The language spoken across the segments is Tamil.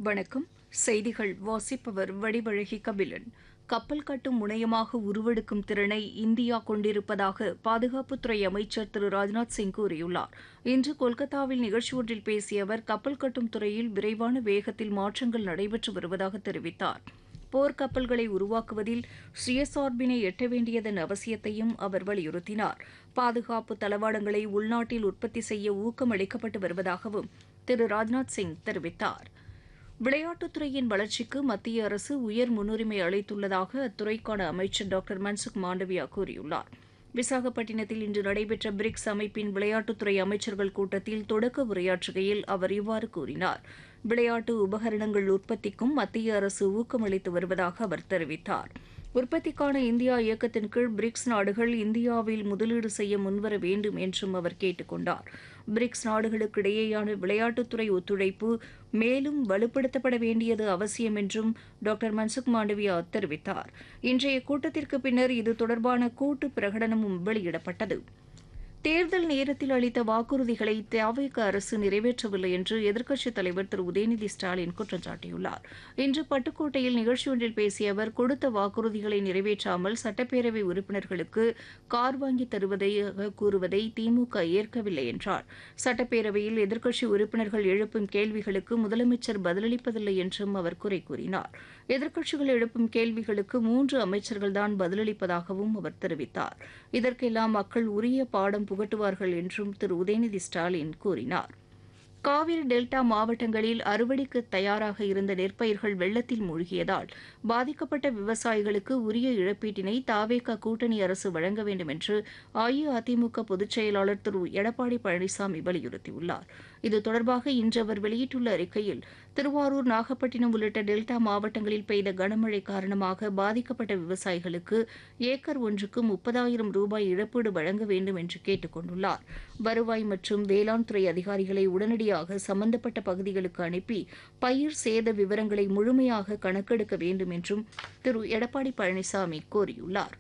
வணக்கம். செய்திகள் வாசிப்பவர் வடிவழகி கபிலன். கப்பல் கட்டும் முனையமாக உருவெடுக்கும் திறனை இந்தியா கொண்டிருப்பதாக பாதுகாப்புத்துறை அமைச்சர் திரு ராஜ்நாத் சிங் கூறியுள்ளார். இன்று கொல்கத்தாவில் நிகழ்ச்சி ஒன்றில் பேசிய அவர் கப்பல் கட்டும் துறையில் விரைவான வேகத்தில் மாற்றங்கள் நடைபெற்று வருவதாக தெரிவித்தார். போர்க்கப்பல்களை உருவாக்குவதில் சுயசார்பினை எட்ட வேண்டியதன் அவசியத்தையும் அவர் வலியுறுத்தினார். பாதுகாப்பு தளவாடங்களை உள்நாட்டில் உற்பத்தி செய்ய ஊக்கம் அளிக்கப்பட்டு வருவதாகவும் திரு ராஜ்நாத் சிங் தெரிவித்தார். விளையாட்டுத்துறையின் வளர்ச்சிக்கு மத்திய அரசு உயர் முன்னுரிமை அளித்துள்ளதாக அத்துறைக்கான அமைச்சர் டாக்டர் மன்சுக் மாண்டவியா கூறியுள்ளார். விசாகப்பட்டினத்தில் இன்று நடைபெற்ற பிரிக்ஸ் அமைப்பின் விளையாட்டுத்துறை அமைச்சர்கள் கூட்டத்தில் தொடக்க உரையாற்றுகையில் அவர் இவ்வாறு கூறினார். விளையாட்டு உபகரணங்கள் உற்பத்திக்கும் மத்திய அரசு ஊக்கமளித்து வருவதாக அவர் தெரிவித்தார். உற்பத்திக்கான இந்தியா இயக்கத்தின் கீழ் பிரிக்ஸ் நாடுகள் இந்தியாவில் முதலீடு செய்ய முன்வர வேண்டும் என்றும் அவர் கேட்டுக் கொண்டார். பிரிக்ஸ் நாடுகளுக்கு இடையேயான விளையாட்டுத்துறை ஒத்துழைப்பு மேலும் வலுப்படுத்தப்பட வேண்டியது அவசியம் என்றும் டாக்டர் மன்சுக் மாண்டவியா தெரிவித்தார். இன்றைய கூட்டத்திற்கு பின்னர் இது தொடர்பான கூட்டு பிரகடனமும் வெளியிடப்பட்டது. தேர்தல் நேரத்தில் அளித்த வாக்குறுதிகளை தவிக அரசு நிறைவேற்றவில்லை என்று எதிர்க்கட்சித் தலைவர் திரு உதயநிதி ஸ்டாலின் குற்றம் சாட்டியுள்ளார். இன்று பட்டுக்கோட்டையில் நிகழ்ச்சி ஒன்றில் பேசிய அவர் கொடுத்த வாக்குறுதிகளை நிறைவேற்றாமல் சட்டப்பேரவை உறுப்பினர்களுக்கு கார் வாங்கி தருவதாக கூறுவதை திமுக ஏற்கவில்லை என்றார். சட்டப்பேரவையில் எதிர்க்கட்சி உறுப்பினர்கள் எழுப்பும் கேள்விகளுக்கு முதலமைச்சர் பதிலளிப்பதில்லை என்றும் அவர் குறை கூறினார். எதிர்க்கட்சிகள் எழுப்பும் கேள்விகளுக்கு 3 அமைச்சர்கள்தான் பதிலளிப்பதாகவும் அவர் தெரிவித்தார். இதற்கெல்லாம் மக்கள் உரிய பாடம் புகட்டுவார்கள் என்றும் திரு உதயநிதி ஸ்டாலின் கூறினார். காவிரி டெல்டா மாவட்டங்களில் அறுவடைக்கு தயாராக இருந்த நெற்பயிர்கள் வெள்ளத்தில் மூழ்கியதால் பாதிக்கப்பட்ட விவசாயிகளுக்கு உரிய இழப்பீட்டினை தவிக கூட்டணி அரசு வழங்க வேண்டும் என்று அஇஅதிமுக பொதுச் செயலாளர் திரு எடப்பாடி பழனிசாமி வலியுறுத்தியுள்ளார். இது தொடர்பாக இன்று அவர் வெளியிட்டுள்ள அறிக்கையில் திருவாரூர், நாகப்பட்டினம் உள்ளிட்ட டெல்டா மாவட்டங்களில் பெய்த கனமழை காரணமாக பாதிக்கப்பட்ட விவசாயிகளுக்கு ஏக்கர் ஒன்றுக்கு 30,000 ரூபாய் இழப்பீடு வழங்க வேண்டும் என்று கேட்டுக் கொண்டுள்ளார். வருவாய் மற்றும் வேளாண் துறை அதிகாரிகளை உடனடியாக சம்பந்தப்பட்ட பகுதிகளுக்கு அனுப்பி பயிர் சேத விவரங்களை முழுமையாக கணக்கெடுக்க வேண்டும் என்றும் திரு எடப்பாடி பழனிசாமி கோரியுள்ளார்.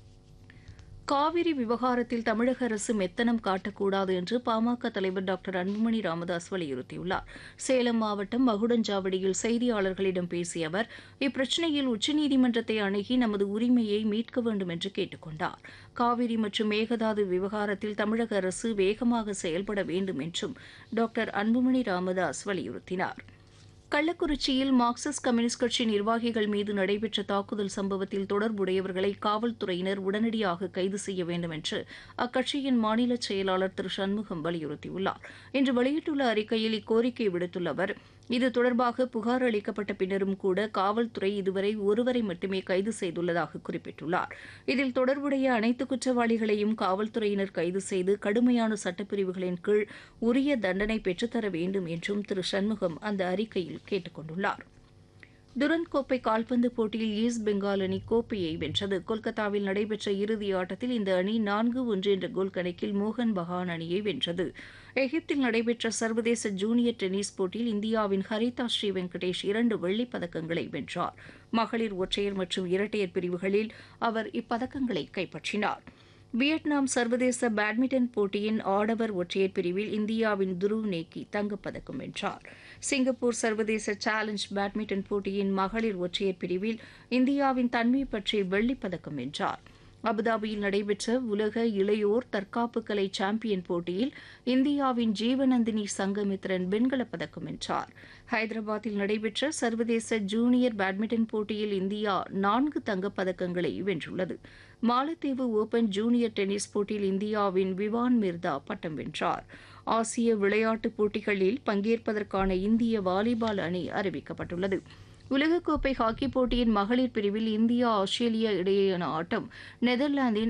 காவிரி விவகாரத்தில் தமிழக அரசு மெத்தனம் காட்டக்கூடாது என்று பாமக தலைவர் டாக்டர் அன்புமணி ராமதாஸ் வலியுறுத்தியுள்ளார். சேலம் மாவட்டம் மகுடஞ்சாவடியில் செய்தியாளர்களிடம் பேசிய அவர் இப்பிரச்சினையில் உச்சநீதிமன்றத்தை அணுகி நமது உரிமையை மீட்க வேண்டும் என்று கேட்டுக் கொண்டார். காவிரி மற்றும் மேகதாது விவகாரத்தில் தமிழக அரசு வேகமாக செயல்பட வேண்டும் என்றும் டாக்டர் அன்புமணி ராமதாஸ் வலியுறுத்தினார். கள்ளக்குறிச்சியில் மார்க்சிஸ்ட் கம்யூனிஸ்ட் கட்சி நிர்வாகிகள் மீது நடைபெற்ற தாக்குதல் சம்பவத்தில் தொடர்புடையவர்களை காவல்துறையினர் உடனடியாக கைது செய்ய வேண்டும் என்று அக்கட்சியின் மாநில செயலாளர் திரு சண்முகம் வலியுறுத்தியுள்ளார். இன்று வெளியிட்டுள்ள அறிக்கையில் இக்கோரிக்கை விடுத்துள்ள அவர் இது தொடர்பாக புகார் அளிக்கப்பட்ட பின்னரும் கூட காவல்துறை இதுவரை ஒருவரை மட்டுமே கைது செய்துள்ளதாக குறிப்பிட்டுள்ளார். இதில் தொடர்புடைய அனைத்து குற்றவாளிகளையும் காவல்துறையினர் கைது செய்து கடுமையான சட்டப்பிரிவுகளின் கீழ் உரிய தண்டனை பெற்றுத்தர வேண்டும் என்றும் திரு சண்முகம் அந்த அறிக்கையில் கேட்டுக் கொண்டுள்ளார். துரந்த் கோப்பை கால்பந்து போட்டியில் ஈஸ்ட் பெங்கால் அணி கோப்பையை வென்றது. கொல்கத்தாவில் நடைபெற்ற இறுதி ஆட்டத்தில் இந்த அணி 4-1 என்ற கோல் கணக்கில் மோகன் பகான் அணியை வென்றது. எகிப்தில் நடைபெற்ற சர்வதேச ஜூனியர் டென்னிஸ் போட்டியில் இந்தியாவின் ஹரிதா ஸ்ரீ வெங்கடேஷ் 2 வெள்ளிப் பதக்கங்களை வென்றார். மகளிர் ஒற்றையர் மற்றும் இரட்டையர் பிரிவுகளில் அவர் இப்பதக்கங்களை கைப்பற்றினார். வியட்நாம் சர்வதேச பேட்மிண்டன் போட்டியின் ஆடவர் ஒற்றையர் பிரிவில் இந்தியாவின் துருவ் நேக்கி தங்கப்பதக்கம் வென்றார். சிங்கப்பூர் சர்வதேச சேலஞ்ச் பேட்மிண்டன் போட்டியின் மகளிர் ஒற்றையர் பிரிவில் இந்தியாவின் தன்வி பட்டேல் வெள்ளிப்பதக்கம் வென்றார். அபுதாபியில் நடைபெற்ற உலக இளையோர் தற்காப்பு கலை சாம்பியன் போட்டியில் இந்தியாவின் ஜீவநந்தினி சங்கமித்ரன் வெண்கலப் பதக்கம் வென்றார். ஹைதராபாத்தில் நடைபெற்ற சர்வதேச ஜூனியர் பேட்மிண்டன் போட்டியில் இந்தியா 4 தங்கப்பதக்கங்களை வென்றுள்ளது. மாலத்தீவு ஓபன் ஜூனியர் டென்னிஸ் போட்டியில் இந்தியாவின் விவான் மிர்தா பட்டம் வென்றார். ஆசிய விளையாட்டுப் போட்டிகளில் பங்கேற்பதற்கான இந்திய வாலிபால் அணி அறிவிக்கப்பட்டுள்ளது. உலகக்கோப்பை ஹாக்கிப் போட்டியின் மகளிர் பிரிவில் இந்தியா, ஆஸ்திரேலியா இடையேயான ஆட்டம் நெதர்லாந்தின்